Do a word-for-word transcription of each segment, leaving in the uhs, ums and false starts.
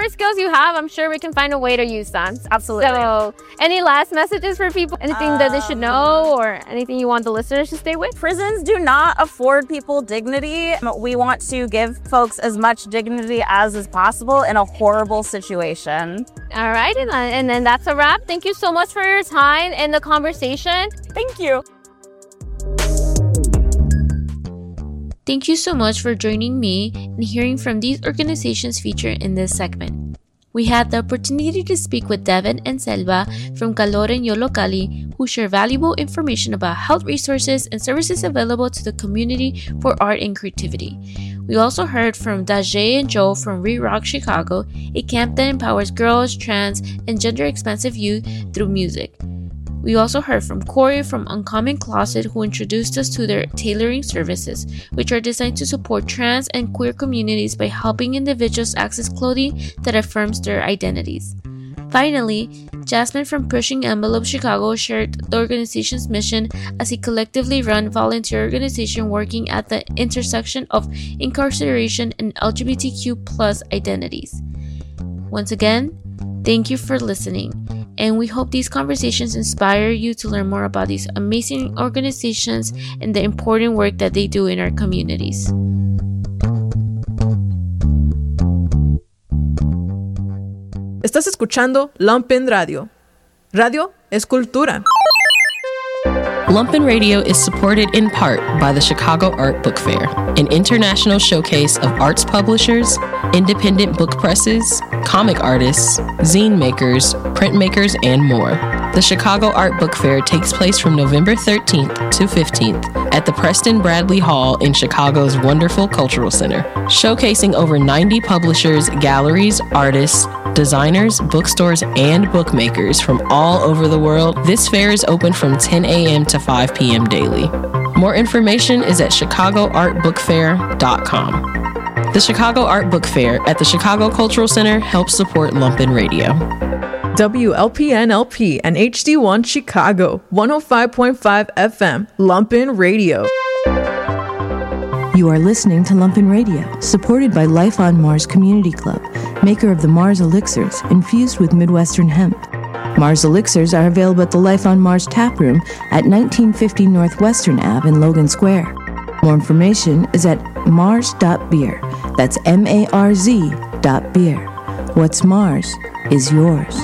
whatever skills you have, I'm sure we can find a way to use them. Absolutely. So any last messages for people? Anything um, that they should know or anything you want the listeners to stay with? Prisons do not afford people dignity. We want to give folks as much dignity as is possible in a horrible situation. All right. And, and then that's a wrap. Thank you so much for your time and the conversation. Thank you. Thank you so much for joining me and hearing from these organizations featured in this segment. We had the opportunity to speak with Devin and Selva from Calor en Yollocalli, who share valuable information about health resources and services available to the community for art and creativity. We also heard from Dajae and Joe from Re-Rock Chicago, a camp that empowers girls, trans, and gender-expansive youth through music. We also heard from Corey from Uncommon Closet, who introduced us to their tailoring services, which are designed to support trans and queer communities by helping individuals access clothing that affirms their identities. Finally, Jasmine from Pushing Envelope Chicago shared the organization's mission as a collectively run volunteer organization working at the intersection of incarceration and L G B T Q plus identities. Once again, thank you for listening. And we hope these conversations inspire you to learn more about these amazing organizations and the important work that they do in our communities. Estás escuchando Lumpen Radio. Radio es cultura. Lumpen Radio is supported in part by the Chicago Art Book Fair, an international showcase of arts publishers, independent book presses, comic artists, zine makers, printmakers, and more. The Chicago Art Book Fair takes place from November thirteenth to fifteenth at the Preston Bradley Hall in Chicago's wonderful Cultural Center, showcasing over ninety publishers, galleries, artists, designers, bookstores, and bookmakers from all over the world. This fair is open from ten a.m. to five p.m. daily. More information is at chicago art book fair dot com. The Chicago Art Book Fair at the Chicago Cultural Center helps support Lumpen Radio. W L P N L P and H D one Chicago, one oh five point five F M, Lumpen Radio. You are listening to Lumpen Radio, supported by Life on Mars Community Club, maker of the Mars Elixirs, infused with Midwestern hemp. Mars Elixirs are available at the Life on Mars tap room at nineteen fifty Northwestern Avenue in Logan Square. More information is at mars dot beer. That's M A R Z dot beer. What's Mars is yours.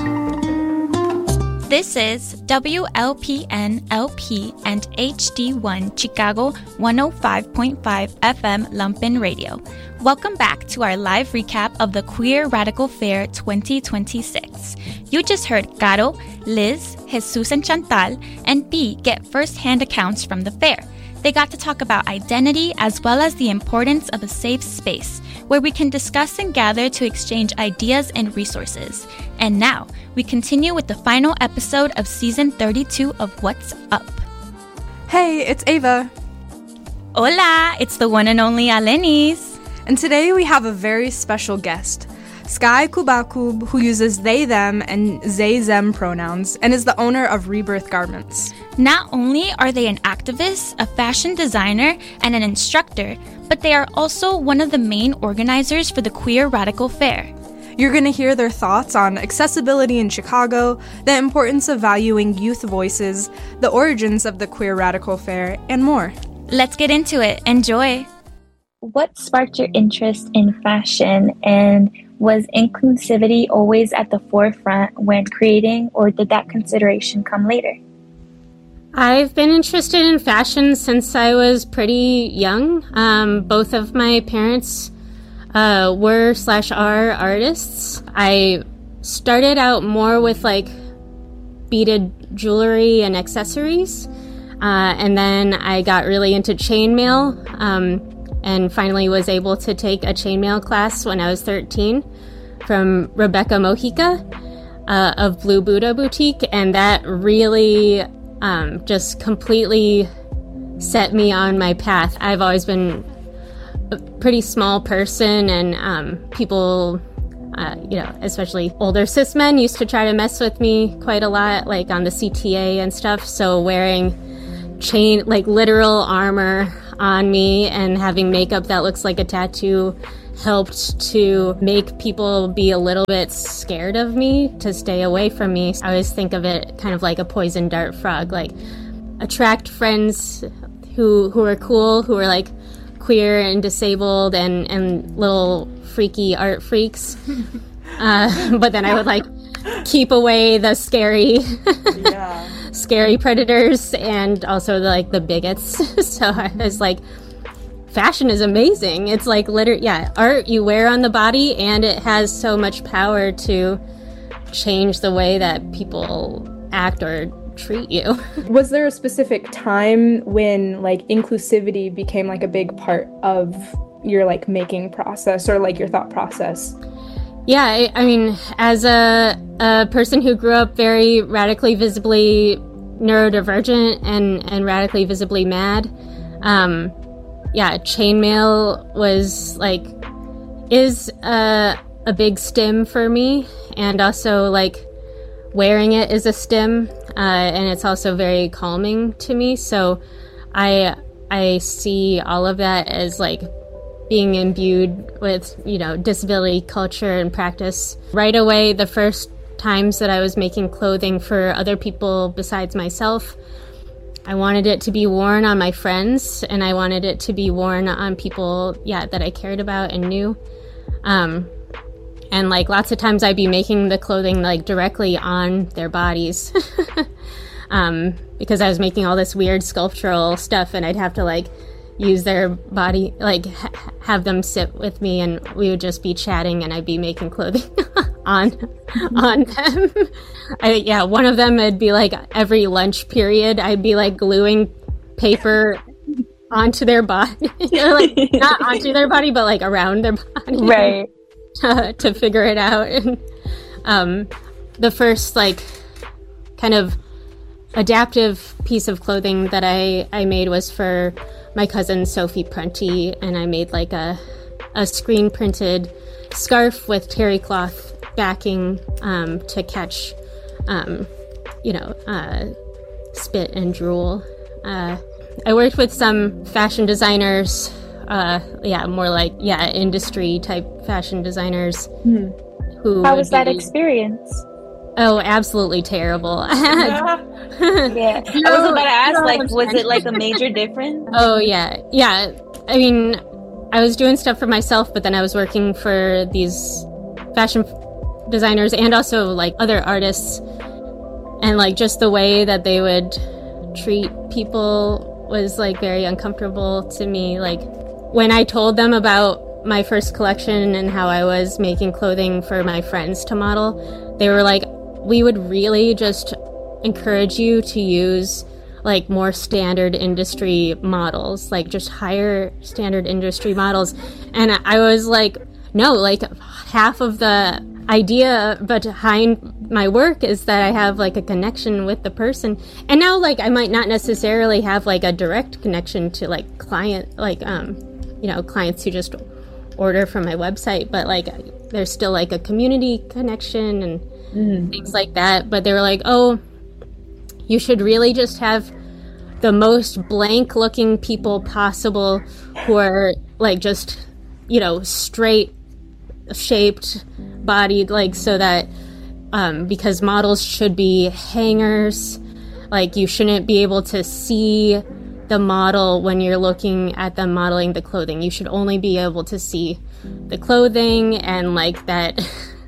This is W L P N L P and H D one Chicago one oh five point five F M Lumpen Radio. Welcome back to our live recap of the Queer Radical Fair twenty twenty-six. You just heard Caro, Liz, Jesus and Chantal, and B get first-hand accounts from the fair. They got to talk about identity as well as the importance of a safe space where we can discuss and gather to exchange ideas and resources. And now, we continue with the final episode of season thirty-two of What's Up. Hey, it's Ava. Hola, it's the one and only Alenis. And today we have a very special guest, Sky Kubakub, who uses they, them, and they, them pronouns, and is the owner of Rebirth Garments. Not only are they an activist, a fashion designer, and an instructor, but they are also one of the main organizers for the Queer Radical Fair. You're going to hear their thoughts on accessibility in Chicago, the importance of valuing youth voices, the origins of the Queer Radical Fair, and more. Let's get into it. Enjoy. What sparked your interest in fashion, and was inclusivity always at the forefront when creating, or did that consideration come later? I've been interested in fashion since I was pretty young. Um, both of my parents uh, were slash are artists. I started out more with like beaded jewelry and accessories, uh, and then I got really into chainmail, um, and finally was able to take a chainmail class when I was thirteen from Rebecca Mojica uh, of Blue Buddha Boutique, and that really um, just completely set me on my path. I've always been a pretty small person, and um, people, uh, you know, especially older cis men used to try to mess with me quite a lot, like on the C T A and stuff, so wearing chain, like literal armor on me and having makep that looks like a tattoo helped to make people be a little bit scared of me, to stay away from me. I always think of it kind of like a poison dart frog, like attract friends who who are cool, who are like queer and disabled and, and little freaky art freaks. Uh, but then I would like keep away the scary, yeah. scary predators and also the, like the bigots. So I was like, fashion is amazing. It's like literally, yeah, art you wear on the body, and it has so much power to change the way that people act or treat you. Was there a specific time when like inclusivity became like a big part of your like making process or like your thought process? Yeah, I, I mean, as a, a person who grew up very radically visibly neurodivergent and, and radically visibly mad, um, yeah, chainmail was like, is a, a big stim for me. And also like wearing it is a stim. Uh, and it's also very calming to me. So I, I see all of that as like being imbued with, you know, disability culture and practice. Right away, the first times that I was making clothing for other people besides myself, I wanted it to be worn on my friends, and I wanted it to be worn on people, yeah, that I cared about and knew. Um, and like lots of times I'd be making the clothing like directly on their bodies. um, because I was making all this weird sculptural stuff, and I'd have to like use their body, like ha- have them sit with me, and we would just be chatting, and I'd be making clothing on on them. I, yeah, one of them would be like every lunch period, I'd be like gluing paper onto their body, like not onto their body, but like around their body, right? To, to figure it out. And um, the first like kind of adaptive piece of clothing that I I made was for my cousin Sophie Prunty, and I made like a a screen printed scarf with terry cloth backing um, to catch, um, you know, uh, spit and drool. Uh, I worked with some fashion designers, uh, yeah, more like yeah industry type fashion designers. Hmm. Who How was be, that experience? Oh, absolutely terrible. Yeah. yeah. I was about to ask, like, was it like a major difference? Oh, yeah. Yeah. I mean, I was doing stuff for myself, but then I was working for these fashion designers and also like other artists. And like just the way that they would treat people was like very uncomfortable to me. Like when I told them about my first collection and how I was making clothing for my friends to model, they were like, we would really just encourage you to use like more standard industry models, like just higher standard industry models. And I was like, no, like half of the idea behind my work is that I have like a connection with the person. And now like I might not necessarily have like a direct connection to like client, like, um, you know, clients who just order from my website, but like there's still like a community connection and mm. things like that. But they were like, oh, you should really just have the most blank looking people possible who are like just, you know, straight shaped bodied, like so that um, because models should be hangers, like you shouldn't be able to see the model when you're looking at them modeling the clothing. You should only be able to see the clothing, and like that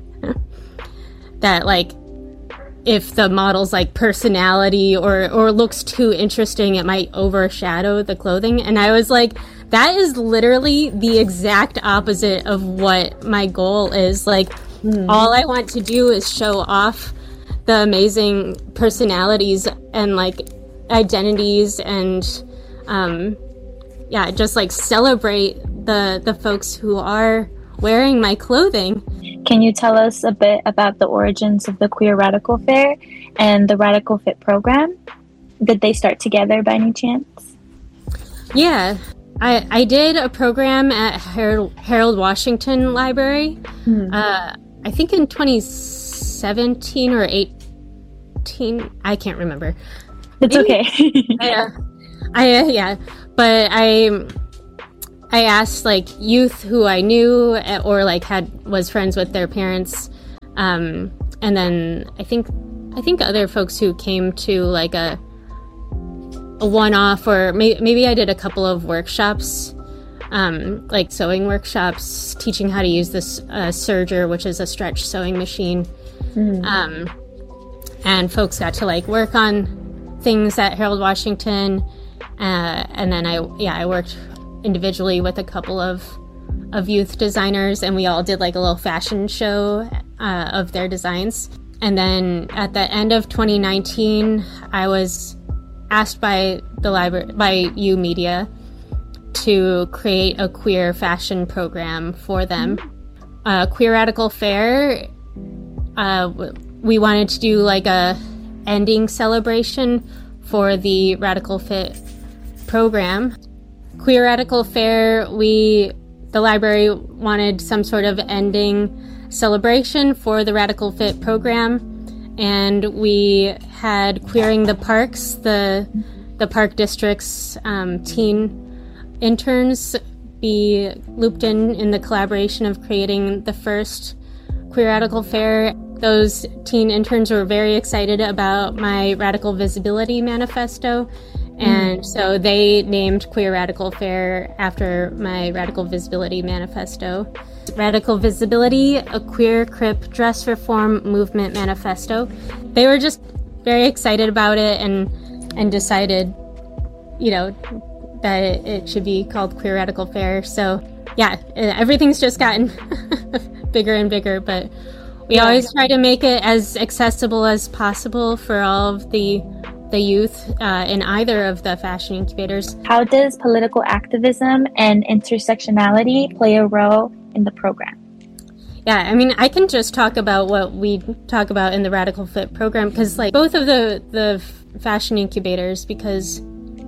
that like if the model's like personality or or looks too interesting, it might overshadow the clothing. And I was like, that is literally the exact opposite of what my goal is. Like mm. all I want to do is show off the amazing personalities and like identities and um yeah just like celebrate the the folks who are wearing my clothing. Can you tell us a bit about the origins of the Queer Radical Fair and the Radical Fit program? Did they start together by any chance? Yeah, I I did a program at Harold, Harold Washington Library, hmm. uh, I think in twenty seventeen or eighteen, I can't remember. It's Maybe, okay. yeah, I uh, yeah, but I I asked like youth who I knew or like had was friends with their parents, um, and then I think I think other folks who came to like a a one-off, or may- maybe I did a couple of workshops, um, like sewing workshops, teaching how to use this uh, serger, which is a stretch sewing machine, mm-hmm. um, and folks got to like work on things at Harold Washington, uh, and then I yeah I worked individually with a couple of of youth designers, and we all did like a little fashion show uh, of their designs. And then at the end of twenty nineteen, I was asked by the library, by U Media, to create a queer fashion program for them. Uh, Queer Radical Fair, uh, we wanted to do like a ending celebration for the Radical Fit program. Queer Radical Fair, we, the library wanted some sort of ending celebration for the Radical Fit program. And we had Queering the Parks, the the park district's um, teen interns, be looped in in the collaboration of creating the first Queer Radical Fair. Those teen interns were very excited about my Radical Visibility Manifesto, and mm. so they named Queer Radical Fair after my Radical Visibility Manifesto. Radical Visibility, a queer crip dress reform movement manifesto. They were just very excited about it and and decided, you know, that it, it should be called Queer Radical Fair. So yeah, everything's just gotten bigger and bigger, but we yeah. always try to make it as accessible as possible for all of the the youth uh, in either of the fashion incubators. How does political activism and intersectionality play a role in the program? Yeah, I mean, I can just talk about what we talk about in the Radical Fit program, because like both of the, the fashion incubators, because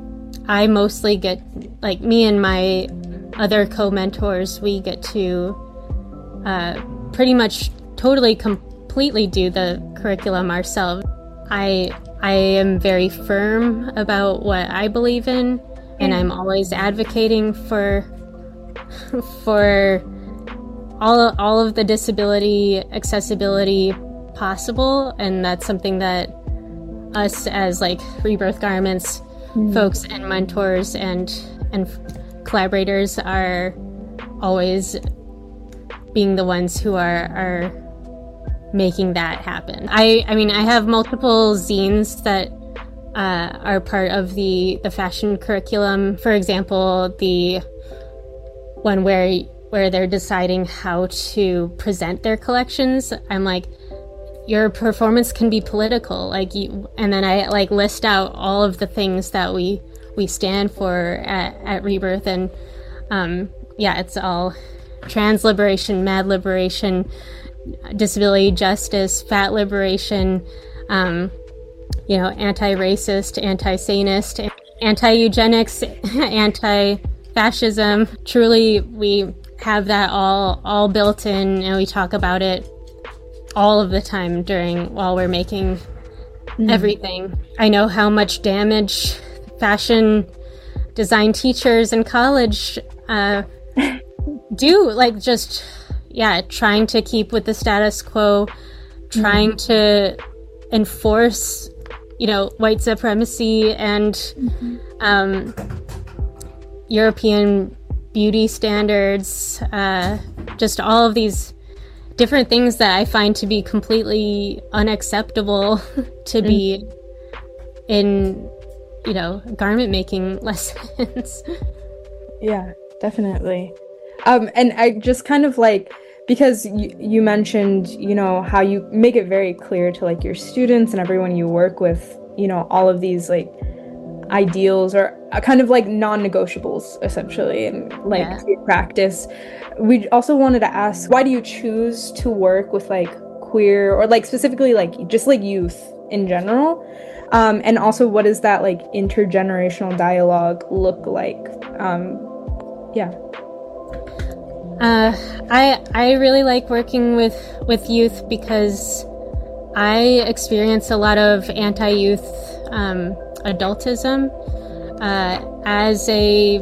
I mostly get, like me and my other co-mentors, we get to uh, pretty much totally completely do the curriculum ourselves. I I am very firm about what I believe in, and I'm always advocating for for all all of the disability accessibility possible, and that's something that us as like Rebirth Garments mm. folks and mentors and and collaborators are always being the ones who are are making that happen. I, I mean, I have multiple zines that uh, are part of the, the fashion curriculum. For example, the one where where they're deciding how to present their collections. I'm like, your performance can be political, like you, and then I like list out all of the things that we we stand for at, at Rebirth, and um, yeah, it's all trans liberation, mad liberation, disability justice, fat liberation, um, you know, anti-racist, anti-sanist, anti-eugenics, anti-fascism. Truly, we have that all all built in, and we talk about it all of the time during while we're making mm. everything. I know how much damage fashion design teachers in college uh, do, like just yeah, trying to keep with the status quo, trying mm-hmm. to enforce, you know, white supremacy and mm-hmm. um, European beauty standards, uh, just all of these different things that I find to be completely unacceptable to mm-hmm. be in, you know, garment making lessons. Yeah, definitely. Um, and I just kind of like, because you, you mentioned, you know, how you make it very clear to like your students and everyone you work with, you know, all of these like ideals or kind of like non-negotiables essentially, and like yeah. practice. We also wanted to ask, why do you choose to work with like queer or like specifically like just like youth in general? Um, and also, what does that like intergenerational dialogue look like? Um, yeah. Uh, I I really like working with, with youth because I experience a lot of anti-youth um, adultism. Uh, as a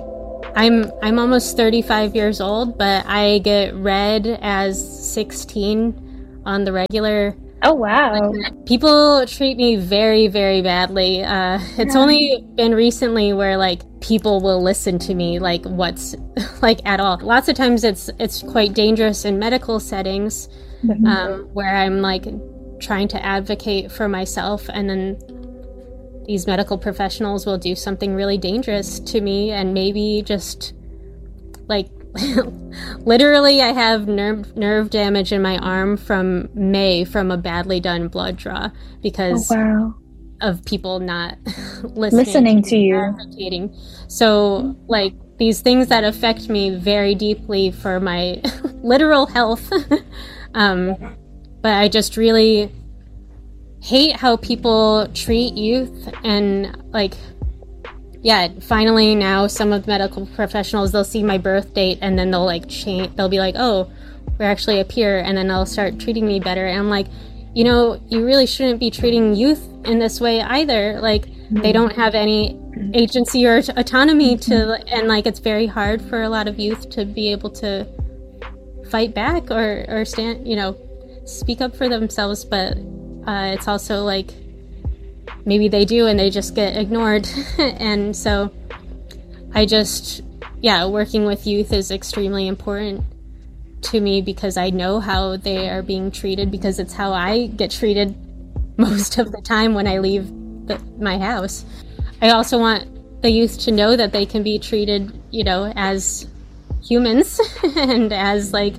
I'm I'm almost thirty-five years old, but I get read as sixteen on the regular. Oh, wow. People treat me very, very badly. Uh, it's Yeah. only been recently where, like, people will listen to me, like, what's, like, at all. Lots of times it's it's quite dangerous in medical settings, um, where I'm, like, trying to advocate for myself, and then these medical professionals will do something really dangerous to me, and maybe just, like, literally I have nerve nerve damage in my arm from May from a badly done blood draw because Oh, wow. of people not listening, Listening to you. advocating. So, like, these things that affect me very deeply for my literal health. um, but I just really hate how people treat youth, and, like, yeah, finally now some of the medical professionals, they'll see my birth date and then they'll, like, change, they'll be like, oh, we're actually a peer, and then they'll start treating me better. And I'm like, you know, you really shouldn't be treating youth in this way either. Like, they don't have any agency or autonomy to, and, like, it's very hard for a lot of youth to be able to fight back or, or stand, you know, speak up for themselves. But uh, it's also, like, maybe they do and they just get ignored. And so I just, yeah, working with youth is extremely important to me because I know how they are being treated, because it's how I get treated most of the time when I leave the, my house. I also want the youth to know that they can be treated, you know, as humans and as, like,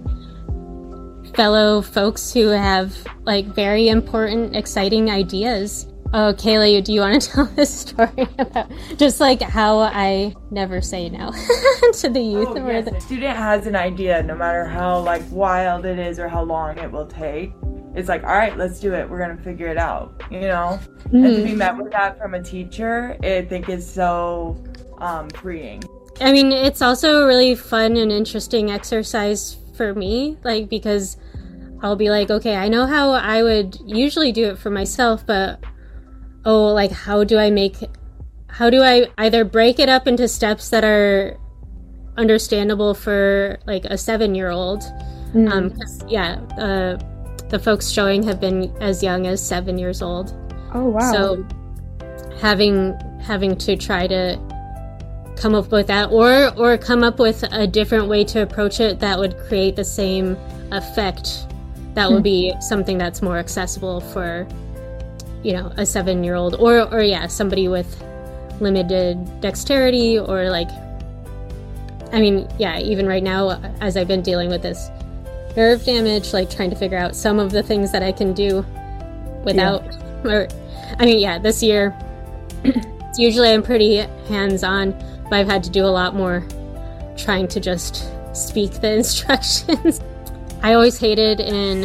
fellow folks who have, like, very important, exciting ideas. Oh, Kaylee, do you want to tell this story about just, like, how I never say no to the youth? Oh, yes. The student has an idea, no matter how, like, wild it is or how long it will take. It's like, all right, let's do it. We're going to figure it out, you know? Mm-hmm. And to be met with that from a teacher, I think is so um, freeing. I mean, it's also a really fun and interesting exercise for me, like, because I'll be like, okay, I know how I would usually do it for myself, but oh, like, how do I make, how do I either break it up into steps that are understandable for, like, a seven-year-old? Mm. Um, 'cause, yeah, uh, the folks showing have been as young as seven years old. Oh, wow. So having having to try to come up with that, or or come up with a different way to approach it that would create the same effect, that would be something that's more accessible for, you know, a seven-year-old, or, or yeah, somebody with limited dexterity, or, like, I mean, yeah, even right now, as I've been dealing with this nerve damage, like, trying to figure out some of the things that I can do without, yeah. or, I mean, yeah, this year, usually I'm pretty hands-on, but I've had to do a lot more trying to just speak the instructions. I always hated in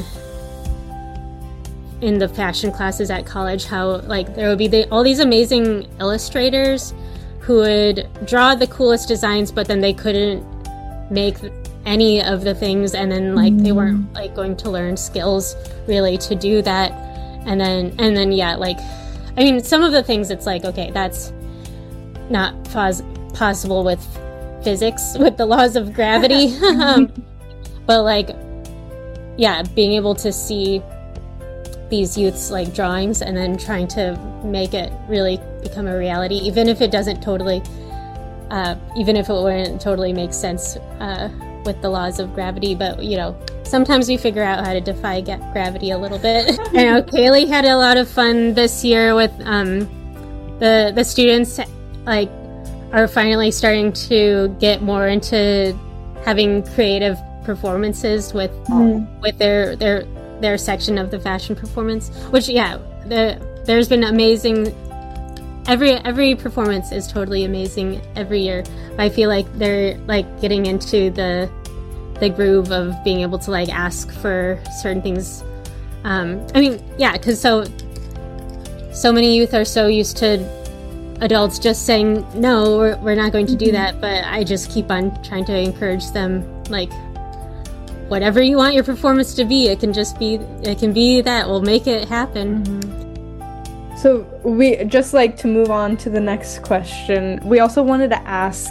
in the fashion classes at college how, like, there would be the, all these amazing illustrators who would draw the coolest designs, but then they couldn't make any of the things, and then, like, mm. they weren't, like, going to learn skills really to do that. And then and then yeah, like, I mean, some of the things it's like, okay, that's not pos- possible with physics, with the laws of gravity. um, but, like, yeah, being able to see these youths, like, drawings and then trying to make it really become a reality, even if it doesn't totally, uh, even if it wouldn't totally make sense uh, with the laws of gravity. But, you know, sometimes we figure out how to defy ga- gravity a little bit. I know Kaylee had a lot of fun this year with um, the the students, like, are finally starting to get more into having creative performances with mm. with their their their section of the fashion performance, which, yeah, the, there's been amazing, every every performance is totally amazing every year. I feel like they're, like, getting into the the groove of being able to, like, ask for certain things. um I mean, yeah, because so so many youth are so used to adults just saying no, we're, we're not going to do that, but I just keep on trying to encourage them, like, whatever you want your performance to be, it can just be, it can be that. We'll make it happen. Mm-hmm. So we just, like, to move on to the next question, we also wanted to ask,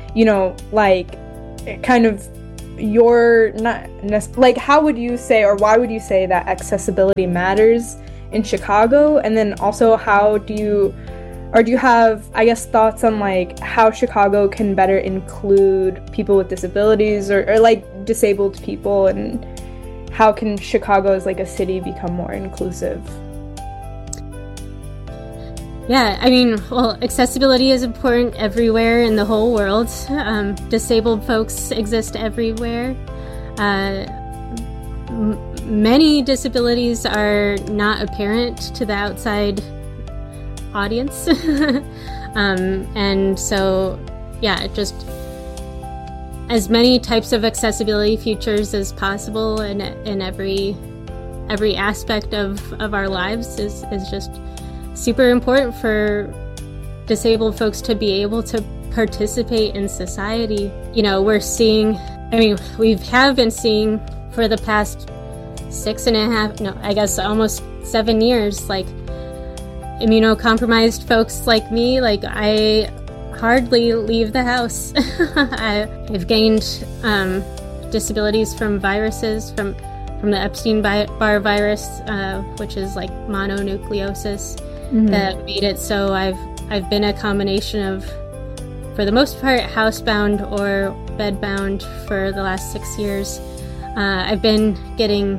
you know, like kind of your not like how would you say, or why would you say that accessibility matters in Chicago? And then also, how do you, or do you have, I guess, thoughts on like how Chicago can better include people with disabilities, or, or like disabled people, and how can Chicago as like a city become more inclusive? Yeah, I mean, well, accessibility is important everywhere in the whole world. Um, disabled folks exist everywhere. Uh, m- many disabilities are not apparent to the outside audience. um, and so, yeah, just as many types of accessibility features as possible in, in every every aspect of, of our lives is, is just super important for disabled folks to be able to participate in society. You know, we're seeing, I mean, we have been seeing for the past six and a half, no, I guess almost seven years, like immunocompromised folks like me, like I hardly leave the house. I, I've gained um, disabilities from viruses, from, from the Epstein-Barr virus, uh, which is like mononucleosis. Mm-hmm. That made it so I've I've been a combination of, for the most part, housebound or bedbound for the last six years. Uh, I've been getting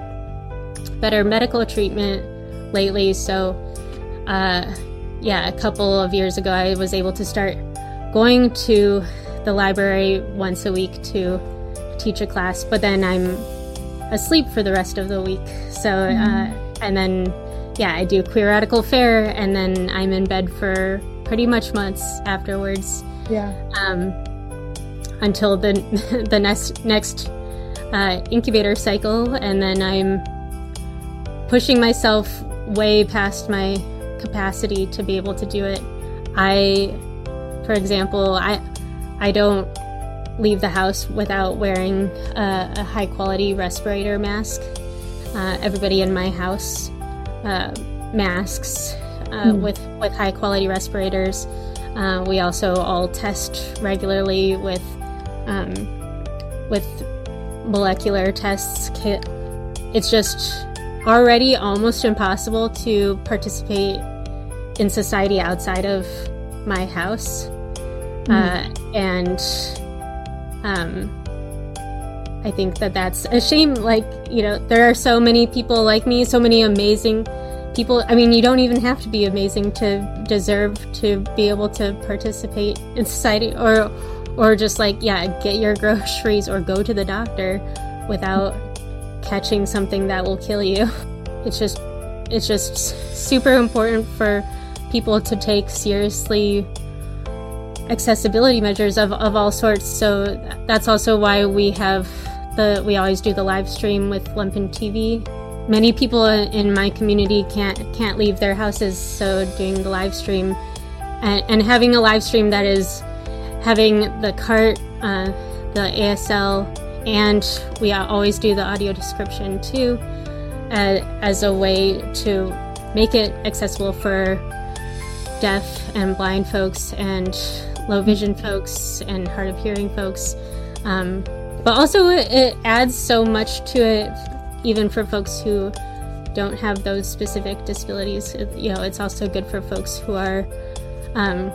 better medical treatment lately, so uh, yeah, a couple of years ago I was able to start going to the library once a week to teach a class, but then I'm asleep for the rest of the week. So mm-hmm. uh, and then. Yeah, I do Queer Radical Fair, and then I'm in bed for pretty much months afterwards. Yeah. Um, until the the next next uh, incubator cycle, and then I'm pushing myself way past my capacity to be able to do it. I, for example, I I don't leave the house without wearing a, a high quality respirator mask. Uh, everybody in my house. Uh, masks uh, mm. with with high quality respirators. Uh, we also all test regularly with um, with molecular tests. It's just already almost impossible to participate in society outside of my house, mm. uh, and um, I think that that's a shame. Like, you know, there are so many people like me, so many amazing people. I mean, you don't even have to be amazing to deserve to be able to participate in society, or or just like, yeah, get your groceries or go to the doctor without catching something that will kill you. It's just, it's just super important for people to take seriously accessibility measures of, of all sorts. So that's also why we have the, we always do the live stream with Lumpen T V. Many people in my community can't can't leave their houses, so doing the live stream and, and having a live stream that is having the cart, uh, the A S L, and we always do the audio description too, uh, as a way to make it accessible for deaf and blind folks and low vision folks and hard of hearing folks. Um, but also it, it adds so much to it, even for folks who don't have those specific disabilities. It, you know, it's also good for folks who are um,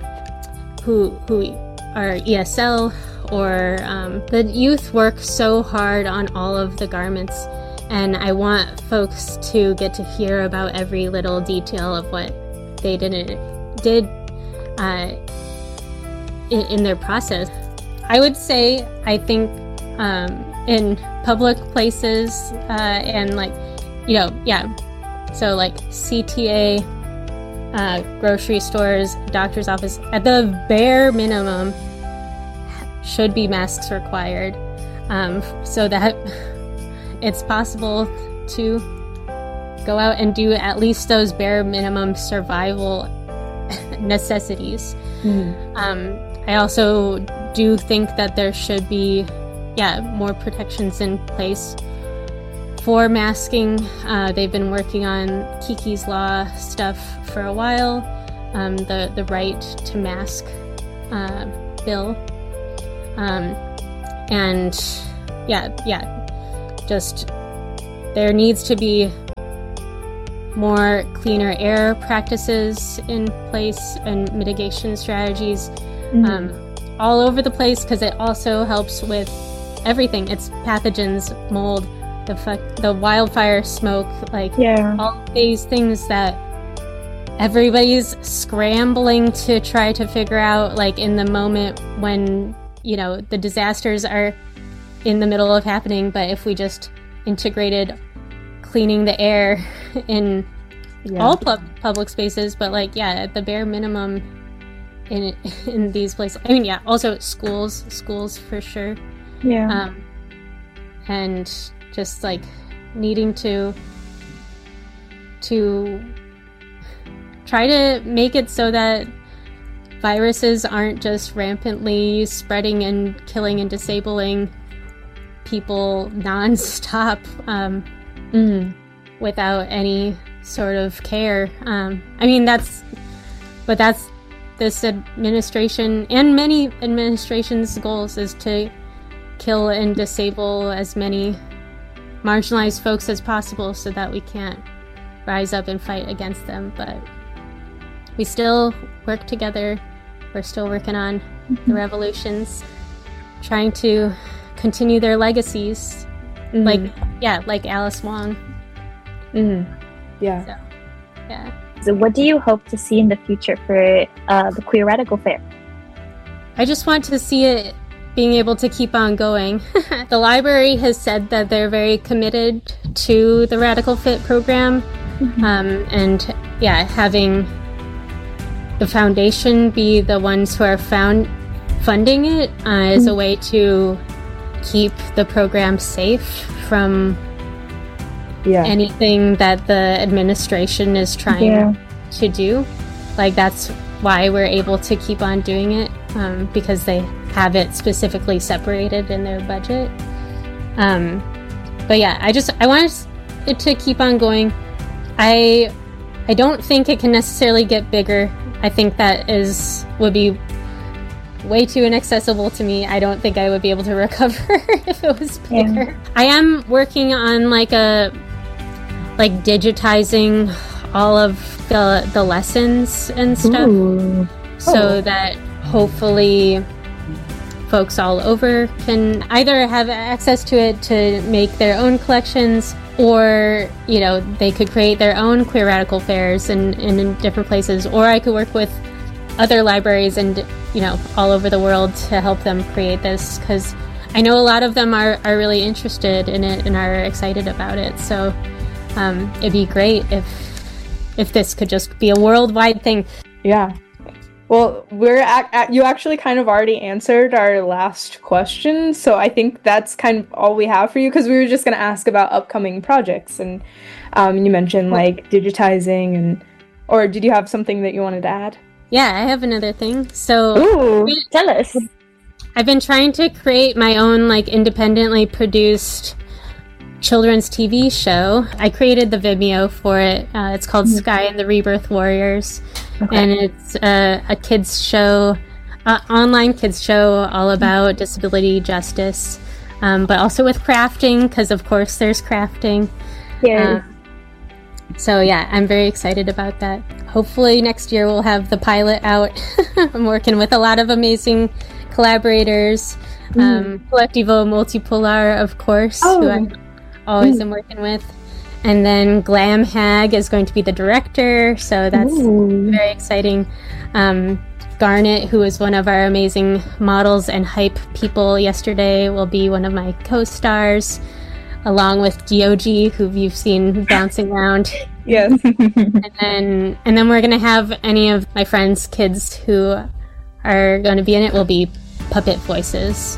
who who are E S L, or um, the youth work so hard on all of the garments, and I want folks to get to hear about every little detail of what they didn't did uh, in, in their process. I would say, I think um, in public places uh, and like, you know, yeah, so like C T A, uh, grocery stores, doctor's office, at the bare minimum should be masks required, um, so that it's possible to go out and do at least those bare minimum survival necessities. Mm-hmm. Um, I also do think that there should be, yeah, more protections in place for masking. Uh, they've been working on Kiki's Law stuff for a while. Um, the, the right to mask uh, kill. Um, and yeah, yeah, just there needs to be more cleaner air practices in place and mitigation strategies mm-hmm. um, all over the place, because it also helps with everything. It's pathogens, mold, the fu- the wildfire smoke, like yeah. all these things that everybody's scrambling to try to figure out, like in the moment when, you know, the disasters are in the middle of happening. But if we just integrated cleaning the air in yeah. all pub- public spaces, but like, yeah, at the bare minimum in in these places. I mean, yeah, also schools, schools for sure. Yeah. Um, and just like needing to to try to make it so that viruses aren't just rampantly spreading and killing and disabling people nonstop. Um, mm. without any sort of care. Um, I mean, that's, but that's this administration and many administrations' goals, is to kill and disable as many marginalized folks as possible so that we can't rise up and fight against them. But we still work together. We're still working on the revolutions, trying to continue their legacies. Mm-hmm. Like, yeah, like Alice Wong. Mm-hmm. Yeah. So, yeah. So what do you hope to see in the future for uh, the Queer Radical Fair? I just want to see it being able to keep on going. The library has said that they're very committed to the Radical Fit program. Mm-hmm. Um, and yeah, having the foundation be the ones who are found funding it uh, is mm-hmm. a way to keep the program safe from yeah. anything that the administration is trying yeah. to do. Like, that's why we're able to keep on doing it, um, because they have it specifically separated in their budget. Um, but yeah, I just I want it to keep on going. I I don't think it can necessarily get bigger. I think that is would be way too inaccessible to me. I don't think I would be able to recover if it was bigger. Yeah. I am working on like a like digitizing all of the the lessons and stuff. Ooh. So oh. that hopefully folks all over can either have access to it to make their own collections, or, you know, they could create their own queer radical fairs in, in, in different places, or I could work with other libraries and, you know, all over the world to help them create this, because I know a lot of them are, are really interested in it and are excited about it. So um, it'd be great if if this could just be a worldwide thing. Yeah. Well, we're at, at, you actually kind of already answered our last question, so I think that's kind of all we have for you, because we were just going to ask about upcoming projects, and um, you mentioned like digitizing, and or did you have something that you wanted to add? Yeah, I have another thing. So, Ooh, tell us. I've been trying to create my own like independently produced children's T V show. I created the Vimeo for it. Uh, it's called mm-hmm. Sky and the Rebirth Warriors. Okay. And it's uh, a kids show, uh, online kids show all about disability justice, um, but also with crafting, because of course there's crafting. Yeah. Um, so yeah, I'm very excited about that. Hopefully next year we'll have the pilot out. I'm working with a lot of amazing collaborators. Mm. Um, Colectivo Multipolar, of course, oh. who I always mm. am working with. And then Glam Hag is going to be the director, so that's Ooh. very exciting. Um, Garnet, who is one of our amazing models and hype people yesterday, will be one of my co-stars, along with Gyoji, who you've seen bouncing around. Yes. and then and then we're going to have any of my friends' kids who are going to be in it will be puppet voices.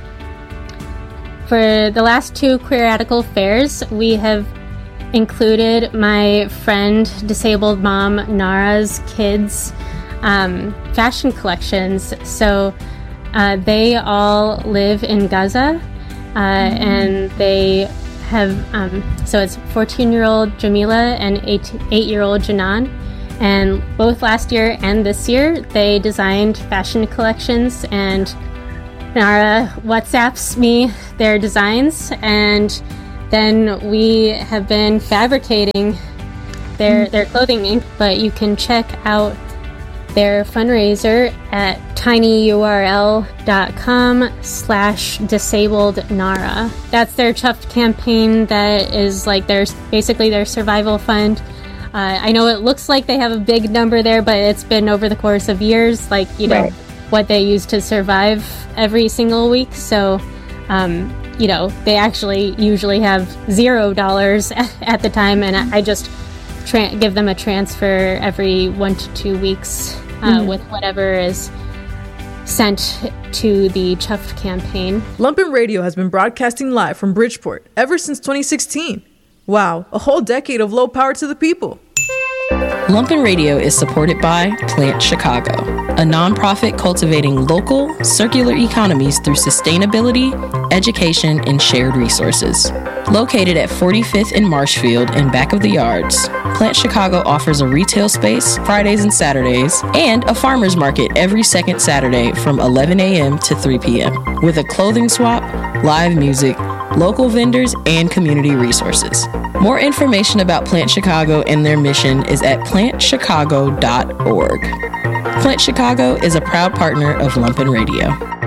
For the last two Queer Radical fairs, we have included my friend, disabled mom Nara's kids' um, fashion collections. So uh, they all live in Gaza, uh, mm-hmm. and they have, um, so it's fourteen-year-old Jamila and eight, eight-year-old Janan, And both last year and this year, they designed fashion collections, and Nara WhatsApps me their designs, and then we have been fabricating their their clothing. But you can check out their fundraiser at tinyurl.com slash disabled Nara. That's their Chuffed campaign. That is like their basically their survival fund. Uh, I know it looks like they have a big number there, but it's been over the course of years, like, you know, right. what they use to survive every single week. So, um, you know, they actually usually have zero dollars at the time, and I just tra- give them a transfer every one to two weeks uh, mm-hmm. with whatever is sent to the Chuffed campaign. Lumpen Radio has been broadcasting live from Bridgeport ever since twenty sixteen. Wow, a whole decade of low power to the people. Lumpen Radio is supported by Plant Chicago, a nonprofit cultivating local, circular economies through sustainability, education, and shared resources. Located at forty-fifth and Marshfield in back of the yards, Plant Chicago offers a retail space Fridays and Saturdays and a farmer's market every second Saturday from eleven a.m. to three p.m. with a clothing swap, live music, local vendors, and community resources. More information about Plant Chicago and their mission is at plant chicago dot org. Plant Chicago is a proud partner of Lumpen Radio.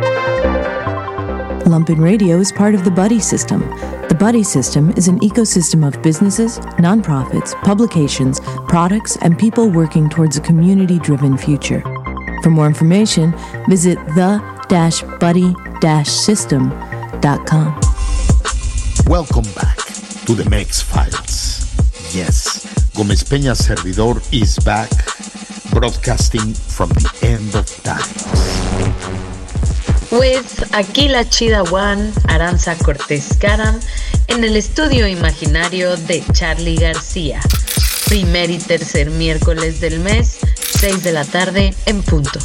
Lumpen Radio is part of the Buddy System. The Buddy System is an ecosystem of businesses, nonprofits, publications, products, and people working towards a community-driven future. For more information, visit the buddy system dot com. Welcome back to the Mex Files. Yes, Gómez Peña Servidor is back, broadcasting from the end of times. With aquí la chida one, Aranza Cortés Caram, en el estudio imaginario de Charlie García. Primer y tercer miércoles del mes, seis de la tarde en punto.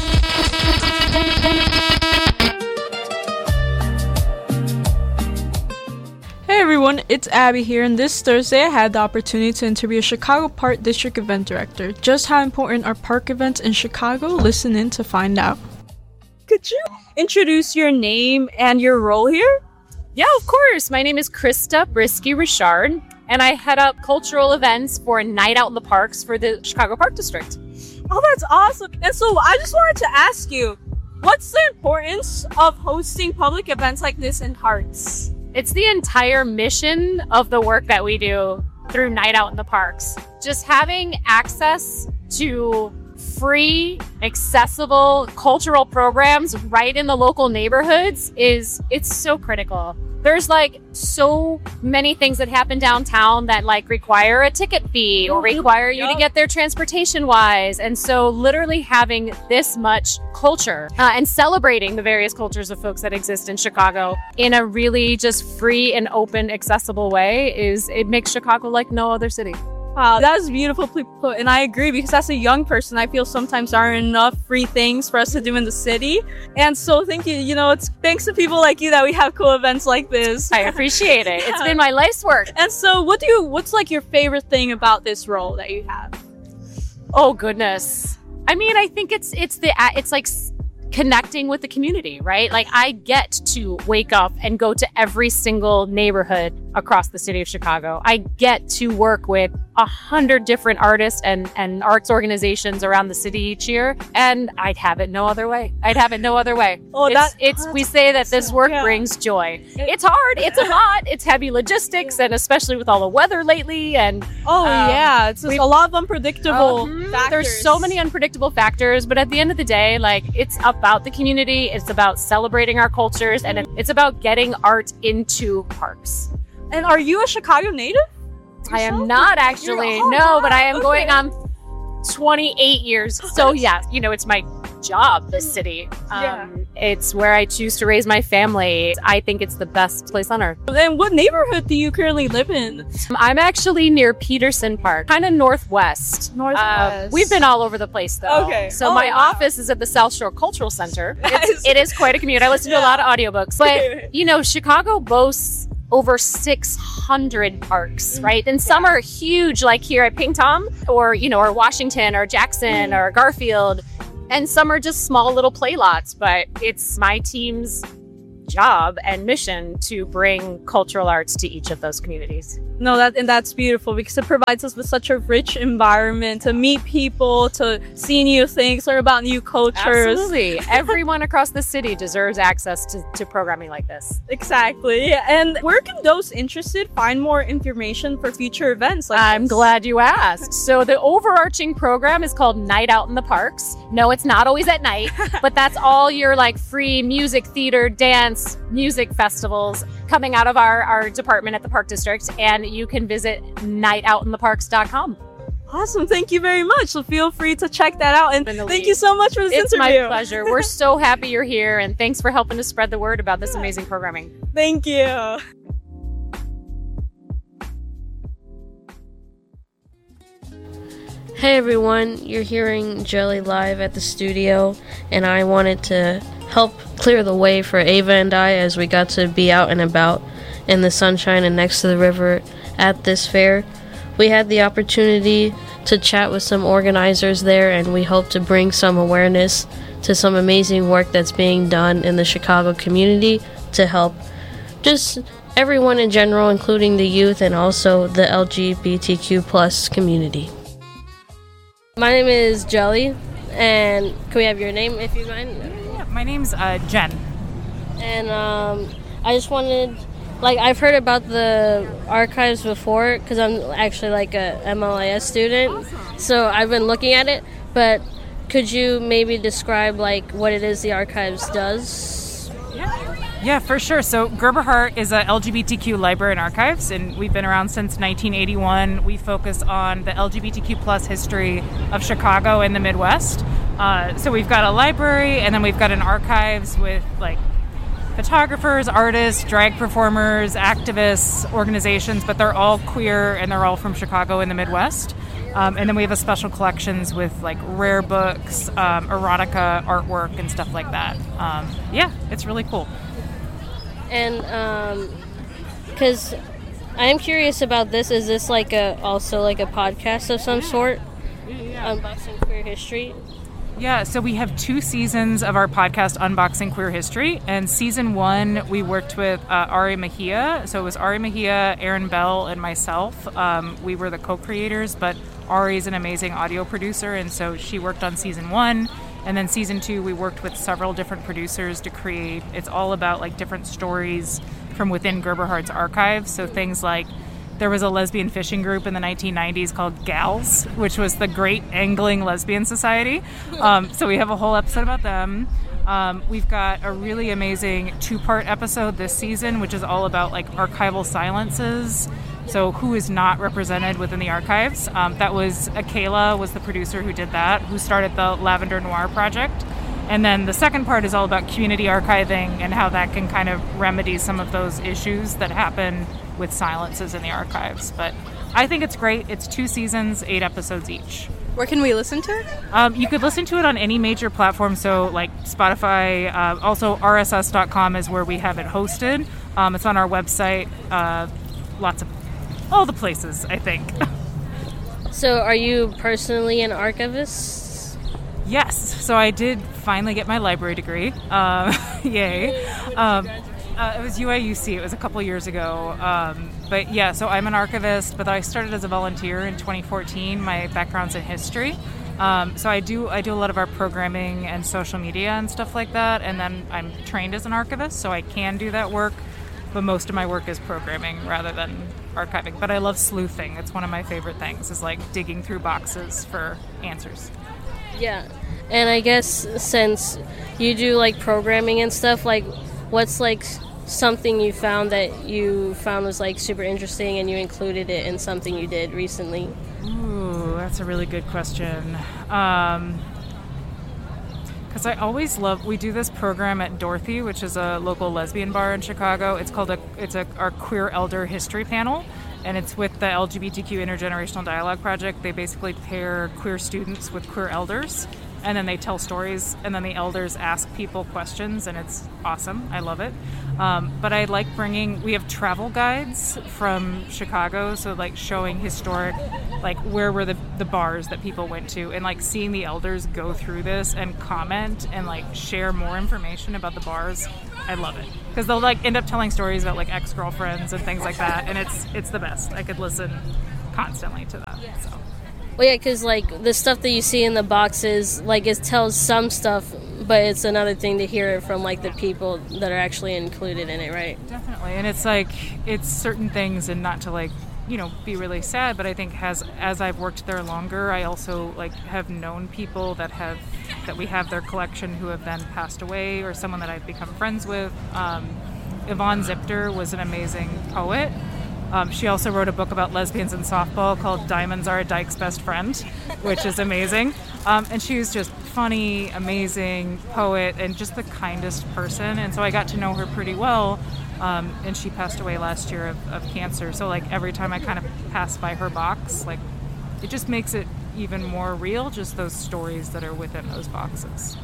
Hey everyone, it's Abby here, and this Thursday I had the opportunity to interview a Chicago Park District event director. Just how important are park events in Chicago? Listen in to find out. Could you introduce your name and your role here? Yeah, of course. My name is Krista Brisky-Richard, and I head up cultural events for Night Out in the Parks for the Chicago Park District. Oh, that's awesome. And so I just wanted to ask you, what's the importance of hosting public events like this in parks? It's the entire mission of the work that we do through Night Out in the Parks. Just having access to free, accessible cultural programs right in the local neighborhoods is, it's so critical. There's like so many things that happen downtown that like require a ticket fee or require you to get there transportation wise. And so literally having this much culture uh, and celebrating the various cultures of folks that exist in Chicago in a really just free and open, accessible way is, it makes Chicago like no other city. Wow, that was beautifully put, and I agree, because as a young person, I feel sometimes there aren't enough free things for us to do in the city. And so thank you, you know, it's thanks to people like you that we have cool events like this. I appreciate it. Yeah. It's been my life's work. And so what do you, what's like your favorite thing about this role that you have? Oh, goodness. I mean, I think it's, it's the, it's like connecting with the community, right? Like I get to wake up and go to every single neighborhood across the city of Chicago. I get to work with a hundred different artists and, and arts organizations around the city each year. And I'd have it no other way. I'd have it no other way. Oh, it's, that, it's, we say that this work yeah. brings joy. It's hard. It's a lot. It's heavy logistics, and especially with all the weather lately. And Oh, um, yeah. It's just a lot of unpredictable uh, factors. There's so many unpredictable factors. But at the end of the day, like it's about the community. It's about celebrating our cultures. And it's about getting art into parks. And are you a Chicago native? I am not actually, oh, no, wow. but I am okay. going on twenty-eight years. So yeah, you know, it's my job, this city. Um, yeah. It's where I choose to raise my family. I think it's the best place on earth. And what neighborhood do you currently live in? I'm actually near Peterson Park, kind of northwest. Northwest. Uh, we've been all over the place though. Okay. So oh, my wow. office is at the South Shore Cultural Center. It's, it is quite a commute. I listen yeah. to a lot of audiobooks. But, you know, Chicago boasts over six hundred parks, right? And some are huge, like here at Ping Tom, or, you know, or Washington, or Jackson, or Garfield. And some are just small little play lots, but it's my team's job and mission to bring cultural arts to each of those communities. No, that and that's beautiful because it provides us with such a rich environment to meet people, to see new things, learn about new cultures. Absolutely. Everyone across the city deserves access to, to programming like this. Exactly. And where can those interested find more information for future events like I'm this? glad you asked. So the overarching program is called Night Out in the Parks. No, it's not always at night, but that's all your like free music, theater, dance, music festivals coming out of our, our department at the Park District. And you can visit night out in the parks dot com. Awesome. Thank you very much. So feel free to check that out. And thank you so much for this it's interview. It's my pleasure. We're so happy you're here. And thanks for helping to spread the word about this amazing programming. Thank you. Hey everyone, you're hearing Jelly live at the studio, and I wanted to help clear the way for Ava and I as we got to be out and about in the sunshine and next to the river at this fair. We had the opportunity to chat with some organizers there, and we hope to bring some awareness to some amazing work that's being done in the Chicago community to help just everyone in general, including the youth and also the L G B T Q plus community. My name is Jelly, and can we have your name if you mind? Yeah, my name's uh, Jen. And um, I just wanted, like, I've heard about the archives before because I'm actually like a M L I S student, awesome. So I've been looking at it. But could you maybe describe like what it is the archives does? Yeah. Yeah, for sure. So Gerber Hart is a L G B T Q library and archives, and we've been around since nineteen eighty-one. We focus on the L G B T Q plus history of Chicago and the Midwest. Uh, so we've got a library, and then we've got an archives with like photographers, artists, drag performers, activists, organizations, but they're all queer and they're all from Chicago and the Midwest. Um, and then we have a special collections with like rare books, um, erotica, artwork, and stuff like that. Um, yeah, it's really cool. And um, because I am curious about this, is this like a also like a podcast of some sort? Yeah. Unboxing Queer History? Yeah, so we have two seasons of our podcast, Unboxing Queer History. And season one, we worked with uh, Ari Mejia. So it was Ari Mejia, Aaron Bell, and myself. Um, we were the co-creators, but Ari's an amazing audio producer, and so she worked on season one. And then season two, we worked with several different producers to create. It's all about like different stories from within Gerber Hart's archives. So things like there was a lesbian fishing group in the nineteen nineties called GALS, which was the Great Angling Lesbian Society. Um, so we have a whole episode about them. Um, we've got a really amazing two-part episode this season, which is all about like archival silences. So who is not represented within the archives. Um, that was Akela was the producer who did that, who started the Lavender Noir project. And then the second part is all about community archiving and how that can kind of remedy some of those issues that happen with silences in the archives. But I think it's great. It's two seasons, eight episodes each. Where can we listen to it? Um, you could listen to it on any major platform, so like Spotify. Uh, also, R S S dot com is where we have it hosted. Um, it's on our website. Uh, lots of all the places, I think. So are you personally an archivist? Yes. So I did finally get my library degree. Um, yay. Um, uh, it was U I U C. It was a couple years ago. Um, but yeah, so I'm an archivist, but I started as a volunteer in twenty fourteen. My background's in history. Um, so I do I do a lot of our programming and social media and stuff like that. And then I'm trained as an archivist, so I can do that work. But most of my work is programming rather than archiving. But I love sleuthing. It's one of my favorite things, is like digging through boxes for answers. Yeah. And I guess since you do like programming and stuff, like what's like something you found that you found was like super interesting and you included it in something you did recently? Ooh, that's a really good question. Um... Because I always love, we do this program at Dorothy, which is a local lesbian bar in Chicago. It's called a, it's a our Queer Elder History Panel, and it's with the L G B T Q Intergenerational Dialogue Project. They basically pair queer students with queer elders, and then they tell stories, and then the elders ask people questions, and it's awesome. I love it. Um, but I like bringing, we have travel guides from Chicago, so like showing historic, like where were the, the bars that people went to, and like seeing the elders go through this and comment and like share more information about the bars. I love it. Because they'll like end up telling stories about like ex-girlfriends and things like that, and it's it's the best. I could listen constantly to that. So. Well, yeah, because like the stuff that you see in the boxes, like it tells some stuff, but it's another thing to hear it from like the people that are actually included in it, right? Definitely, and it's like it's certain things, and not to like you know be really sad, but I think as as I've worked there longer, I also like have known people that have that we have their collection who have then passed away, or someone that I've become friends with. Um, Yvonne Zipter was an amazing poet. Um, she also wrote a book about lesbians in softball called Diamonds Are a Dyke's Best Friend, which is amazing. Um, and she was just funny, amazing poet, and just the kindest person. And so I got to know her pretty well. Um, and she passed away last year of, of cancer. So like every time I kind of pass by her box, like it just makes it even more real, just those stories that are within those boxes.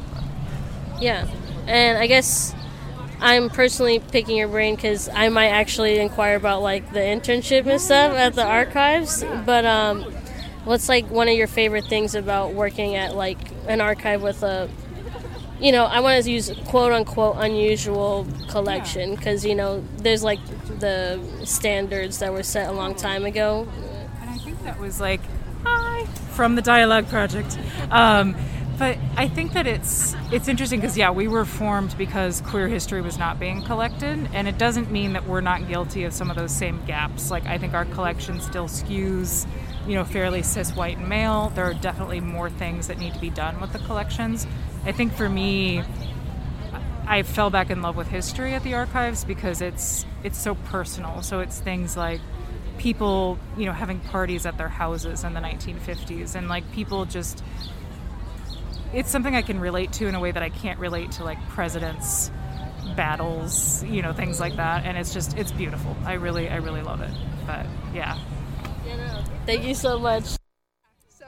Yeah. And I guess I'm personally picking your brain because I might actually inquire about like the internship and stuff at the archives. But um, what's like one of your favorite things about working at like an archive with a, you know, I want to use quote unquote unusual collection because you know there's like the standards that were set a long time ago. And I think that was like hi from the Dialogue Project. Um, But I think that it's it's interesting because, yeah, we were formed because queer history was not being collected, and it doesn't mean that we're not guilty of some of those same gaps. Like, I think our collection still skews, you know, fairly cis, white, and male. There are definitely more things that need to be done with the collections. I think for me, I fell back in love with history at the archives because it's it's so personal. So it's things like people, you know, having parties at their houses in the nineteen fifties, and, like, people just... It's something I can relate to in a way that I can't relate to like presidents, battles, you know, things like that. And it's just, it's beautiful. I really, I really love it. But yeah. Thank you so much. So,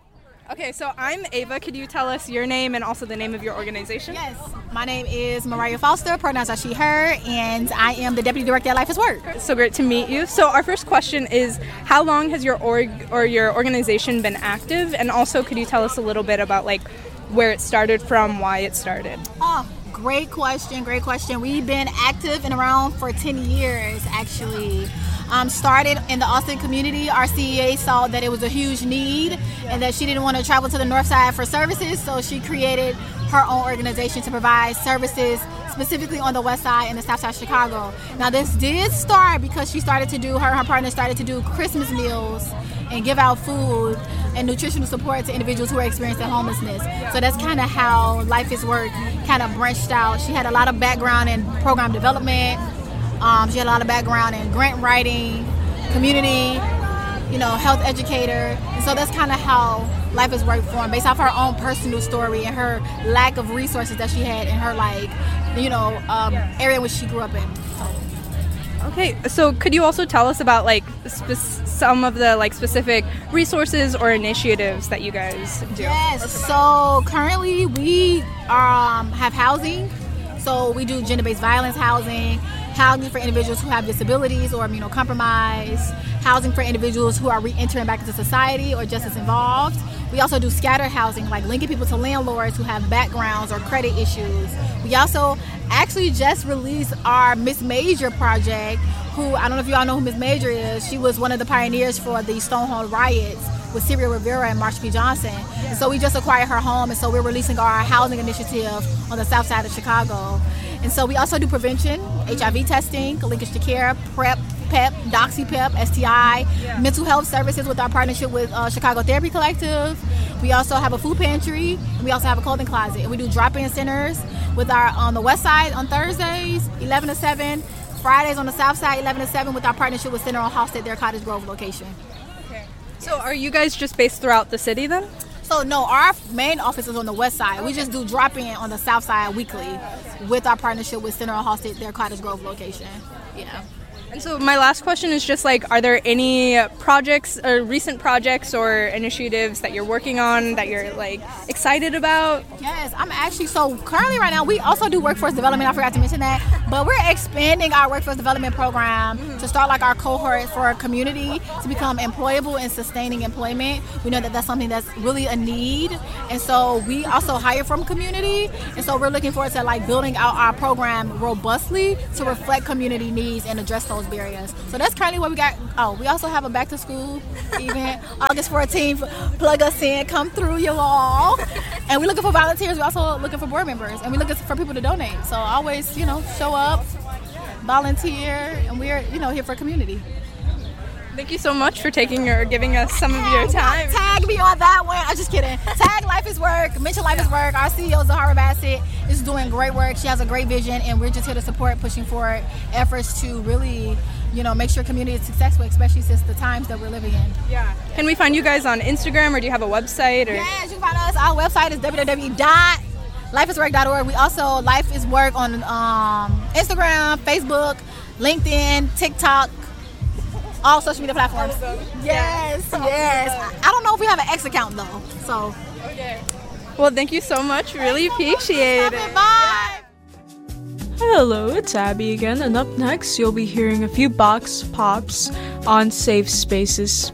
okay, so I'm Ava. Could you tell us your name and also the name of your organization? Yes, my name is Mariah Foster, pronouns are she, her, and I am the Deputy Director at Life is Work. So great to meet you. So our first question is, how long has your org or your organization been active? And also, could you tell us a little bit about like where it started from, why it started? Oh, great question, great question. We've been active and around for ten years, actually. Um, started in the Austin community. Our C E A saw that it was a huge need and that she didn't want to travel to the north side for services, so she created her own organization to provide services specifically on the west side and the south side of Chicago. Now this did start because she started to do, her and her partner started to do Christmas meals and give out food and nutritional support to individuals who are experiencing homelessness. So that's kind of how Life is Work kind of branched out. She had a lot of background in program development. Um, she had a lot of background in grant writing, community, you know, health educator. And so that's kind of how Life is Work formed, based off her own personal story and her lack of resources that she had in her, like, you know, um, area in which she grew up in. So. Okay, so could you also tell us about like spe- some of the like specific resources or initiatives that you guys do? Yes, so currently we um, have housing. So we do gender-based violence housing, housing for individuals who have disabilities or immunocompromised, housing for individuals who are re-entering back into society or just as involved. We also do scattered housing, like linking people to landlords who have backgrounds or credit issues. We also actually just released our Miss Major project, who, I don't know if you all know who Miss Major is. She was one of the pioneers for the Stonewall riots with Syria Rivera and Marsha P. Johnson. And so we just acquired her home, and so we're releasing our housing initiative on the south side of Chicago. And so we also do prevention, H I V testing, linkage to care, PrEP, PEP, DoxyPEP, S T I, yeah. mental health services with our partnership with uh, Chicago Therapy Collective. We also have a food pantry, and we also have a clothing closet. And we do drop-in centers with our on the west side on Thursdays, eleven to seven, Fridays on the south side, eleven to seven, with our partnership with Center on Halsted, their Cottage Grove location. Okay. So are you guys just based throughout the city then? So no, our main office is on the west side. We just do drop-in on the south side weekly with our partnership with Center on Halsted, their Cottage Grove location. Yeah. And so my last question is just like, are there any projects or recent projects or initiatives that you're working on that you're like excited about? Yes, I'm actually, so currently right now, we also do workforce development. I forgot to mention that, but we're expanding our workforce development program mm-hmm. to start like our cohort for our community to become employable and sustaining employment. We know that that's something that's really a need. And so we also hire from community. And so we're looking forward to like building out our program robustly to reflect community needs and address those barriers. So that's currently what we got. Oh, we also have a back to school event August fourteenth. Plug us in, come through, you all. And we're looking for volunteers. We're also looking for board members, and we're looking for people to donate. So always, you know, show up, volunteer, and we're, you know, here for community. Thank you so much for taking or giving us some of your time. Tag me on that one. I'm just kidding. Tag Life is Work. Mention Life is Work. Our C E O, Zahara Bassett, is doing great work. She has a great vision, and we're just here to support, pushing forward efforts to really, you know, make sure community is successful, especially since the times that we're living in. Yeah. Can we find you guys on Instagram, or do you have a website? Or? Yes, you can find us. Our website is w w w dot life is work dot org. We also Life is Work on um, Instagram, Facebook, LinkedIn, TikTok, all social media platforms. Yes, yes. I don't know if we have an X account though. So. Okay. Well, thank you so much. Really appreciate it. Bye. Hello, it's Abby again, and up next you'll be hearing a few box pops on Safe Spaces.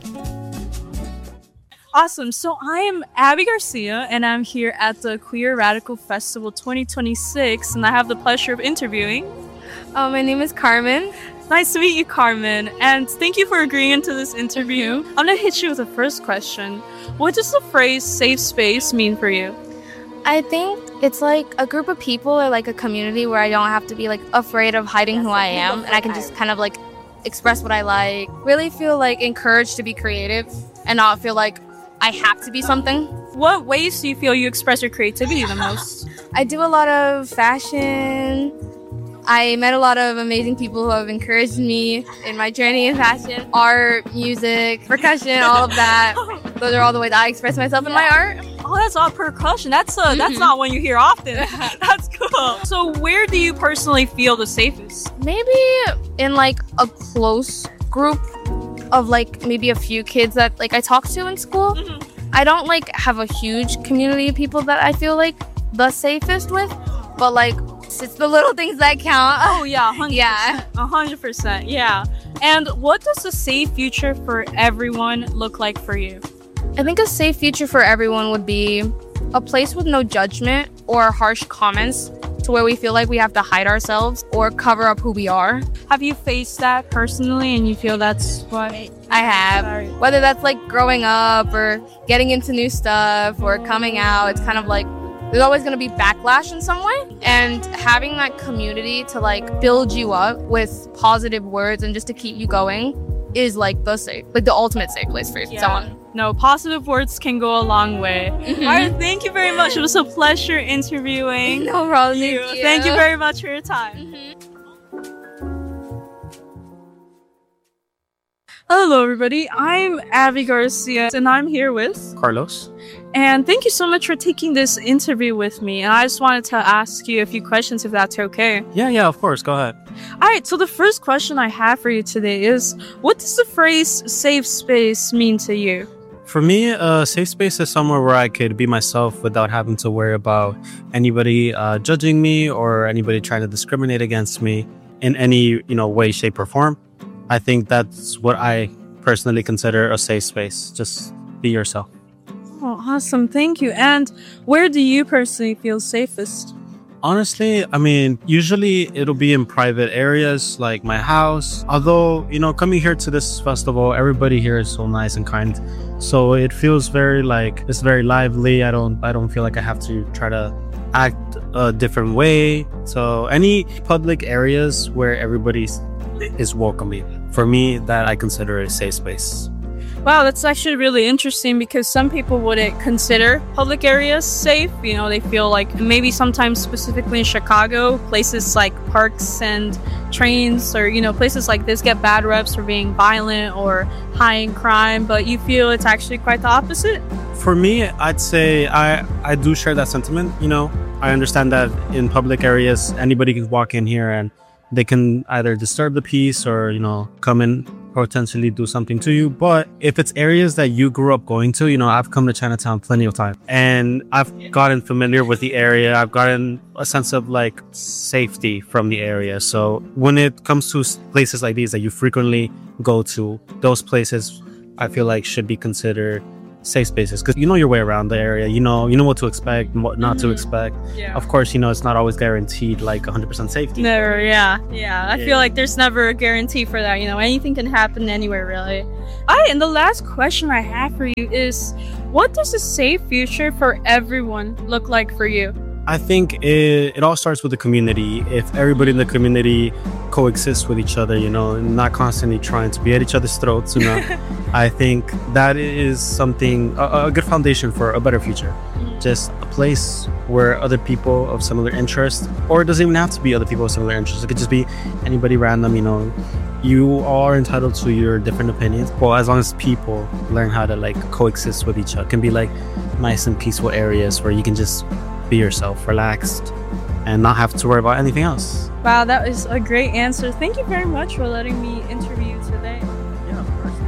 Awesome, so I am Abby Garcia, and I'm here at the Queer Radical Festival twenty twenty-six, and I have the pleasure of interviewing. Uh, my name is Carmen. Nice to meet you, Carmen, and thank you for agreeing to this interview. I'm gonna hit you with the first question. What does the phrase safe space mean for you? I think it's like a group of people or like a community where I don't have to be like afraid of hiding who I am, and I can just kind of like express what I like. Really feel like encouraged to be creative and not feel like I have to be something. What ways do you feel you express your creativity the most? I do a lot of fashion. I met a lot of amazing people who have encouraged me in my journey in fashion, art, music, percussion, all of that. Those are all the ways I express myself in my art. Oh, that's all percussion. That's uh, mm-hmm. that's not one you hear often. That's cool. So where do you personally feel the safest? Maybe in like a close group of like maybe a few kids that like I talk to in school. Mm-hmm. I don't like have a huge community of people that I feel like the safest with, but like it's the little things that count. Oh yeah, one hundred percent. Yeah, one hundred percent. Yeah. And what does a safe future for everyone look like for you? I think a safe future for everyone would be a place with no judgment or harsh comments to where we feel like we have to hide ourselves or cover up who we are. Have you faced that personally and you feel that's what? I have. Sorry. Whether that's like growing up or getting into new stuff or coming out, it's kind of like there's always going to be backlash in some way. And having that community to like build you up with positive words and just to keep you going is like the safe, like the ultimate safe place for yeah. someone. No, positive words can go a long way. Mm-hmm. All right, thank you very much. It was a pleasure interviewing. No problem. You. Thank you. Thank you very much for your time. Mm-hmm. Hello, everybody. I'm Abby Garcia, and I'm here with Carlos. And thank you so much for taking this interview with me. And I just wanted to ask you a few questions, if that's okay. Yeah, yeah, of course. Go ahead. All right. So the first question I have for you today is, what does the phrase safe space mean to you? For me, a uh, safe space is somewhere where I could be myself without having to worry about anybody uh, judging me or anybody trying to discriminate against me in any, you know, way, shape, or form. I think that's what I personally consider a safe space. Just be yourself. Oh, awesome. Thank you. And where do you personally feel safest? Honestly, I mean, usually it'll be in private areas like my house. Although, you know, coming here to this festival, everybody here is so nice and kind. So it feels very like, it's very lively. I don't, I don't feel like I have to try to act a different way. So any public areas where everybody's is welcoming. For me, that I consider a safe space. Wow, that's actually really interesting because some people wouldn't consider public areas safe. You know, they feel like maybe sometimes specifically in Chicago, places like parks and trains or, you know, places like this get bad reps for being violent or high in crime, but you feel it's actually quite the opposite? For me, I'd say I, I do share that sentiment. You know, I understand that in public areas, anybody can walk in here and they can either disturb the peace or, you know, come in, potentially do something to you. But if it's areas that you grew up going to, you know, I've come to Chinatown plenty of times and I've gotten familiar with the area. I've gotten a sense of like safety from the area. So when it comes to places like these that you frequently go to, those places I feel like should be considered safe spaces, because you know your way around the area, you know you know what to expect and what not mm-hmm. to expect. Yeah. Of course, you know it's not always guaranteed like one hundred percent safety. Never, yeah, yeah. I yeah. feel like there's never a guarantee for that. You know, anything can happen anywhere, really. All right, and the last question I have for you is, what does a safe future for everyone look like for you? I think it, it all starts with the community. If everybody in the community coexists with each other, you know, and not constantly trying to be at each other's throats, you know, I think that is something, a, a good foundation for a better future. Mm-hmm. Just a place where other people of similar interest, or it doesn't even have to be other people of similar interest. It could just be anybody random, you know. You are entitled to your different opinions, but as long as people learn how to like coexist with each other, it can be like nice and peaceful areas where you can just be yourself, relaxed, and not have to worry about anything else. Wow, that was a great answer. Thank you very much for letting me interview you today. Yeah, of course.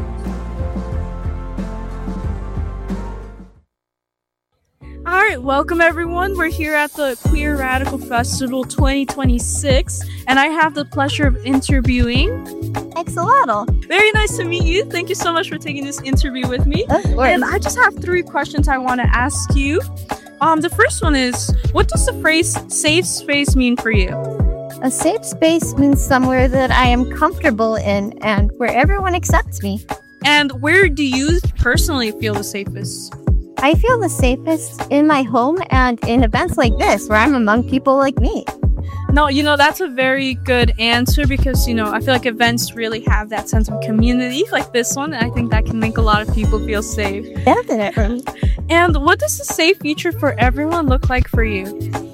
All right, welcome everyone. We're here at the Queer Radical Festival twenty twenty-six, and I have the pleasure of interviewing Axolotl. Very nice to meet you. Thank you so much for taking this interview with me. And I just have three questions I want to ask you. Um, the first one is, what does the phrase safe space mean for you? A safe space means somewhere that I am comfortable in and where everyone accepts me. And where do you personally feel the safest? I feel the safest in my home and in events like this, where I'm among people like me. No, you know, that's a very good answer because, you know, I feel like events really have that sense of community like this one. And I think that can make a lot of people feel safe. Definitely. And what does a safe future for everyone look like for you?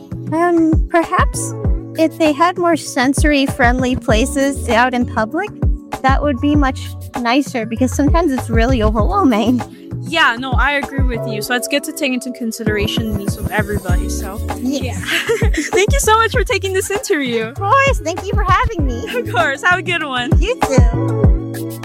Um, perhaps if they had more sensory-friendly places out in public, that would be much nicer because sometimes it's really overwhelming. Yeah, no, I agree with you. So it's good to take into consideration the needs of everybody. So, yes. Yeah. Thank you so much for taking this interview. Of course. Thank you for having me. Of course. Have a good one. You too.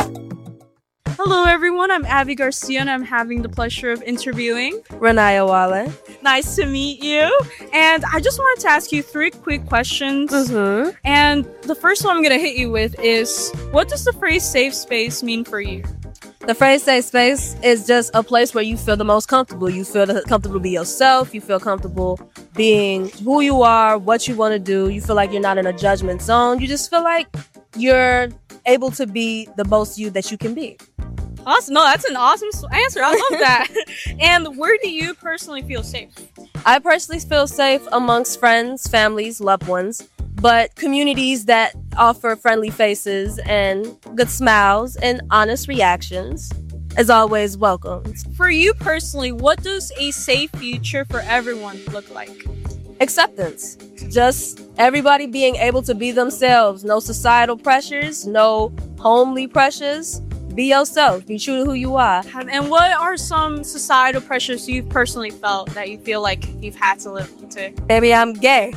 Hello, everyone. I'm Abby Garcia, and I'm having the pleasure of interviewing Renaya Wale. Nice to meet you. And I just wanted to ask you three quick questions. Mm-hmm. And the first one I'm going to hit you with is, what does the phrase safe space mean for you? The phrase safe space is just a place where you feel the most comfortable. You feel comfortable to be yourself. You feel comfortable being who you are, what you want to do. You feel like you're not in a judgment zone. You just feel like you're able to be the most you that you can be. Awesome. No, that's an awesome answer. I love that. And where do you personally feel safe? I personally feel safe amongst friends, families, loved ones, but communities that offer friendly faces and good smiles and honest reactions is always welcome. For you personally, what does a safe future for everyone look like? Acceptance. Just everybody being able to be themselves. No societal pressures, no homely pressures. Be yourself. Be true to who you are. And what are some societal pressures you've personally felt that you feel like you've had to live up to? Baby, I'm gay.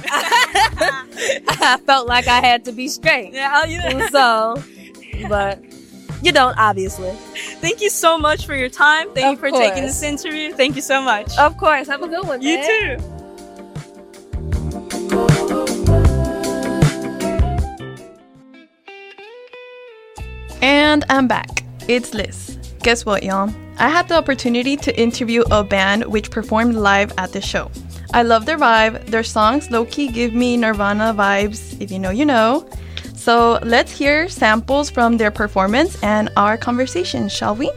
I felt like I had to be straight. Yeah, you know. So, but you don't, obviously. Thank you so much for your time. Thank Of you for course. taking this interview. Thank you so much. Of course. Have a good one, You man. too. And I'm back. It's Liz. Guess what, y'all? I had the opportunity to interview a band which performed live at the show. I love their vibe. Their songs low-key give me Nirvana vibes, if you know, you know. So let's hear samples from their performance and our conversation, shall we?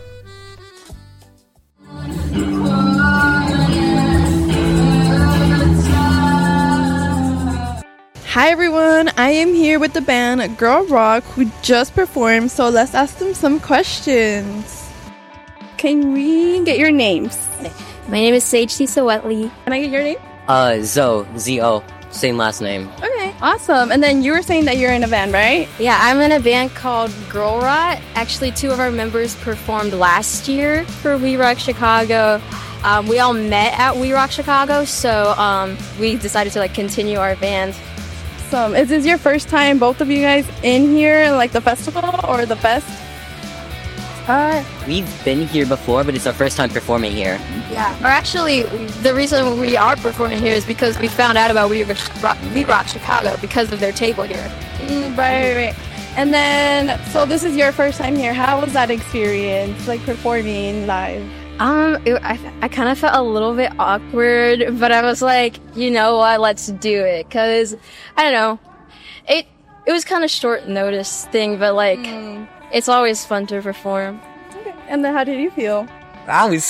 Hi everyone, I am here with the band Girl Rock who just performed, so let's ask them some questions. Can we get your names? My name is Sage Tisawetli. Can I get your name? Uh, Zo, Z O, same last name. Okay, awesome. And then you were saying that you're in a band, right? Yeah, I'm in a band called Girl Rot. Actually, two of our members performed last year for We Rock Chicago. Um, we all met at We Rock Chicago, so um, we decided to like continue our band. Awesome. Is this your first time, both of you guys, in here, like the festival or the fest? Uh, we've been here before, but it's our first time performing here. Yeah. Or actually, the reason we are performing here is because we found out about We Rock, We Rock Chicago because of their table here. Mm, right, right, right. And then, so this is your first time here. How was that experience, like performing live? Um, it, I, I kind of felt a little bit awkward, but I was like, you know what, let's do it. Cause, I don't know, it, it was kind of short notice thing, but like, mm. it's always fun to perform. Okay. And then how did you feel? I was